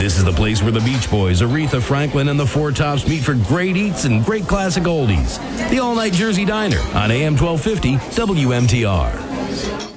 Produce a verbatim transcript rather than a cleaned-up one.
This is the place where the Beach Boys, Aretha Franklin, and the Four Tops meet for great eats and great classic oldies. The All Night Jersey Diner on A M twelve fifty W M T R.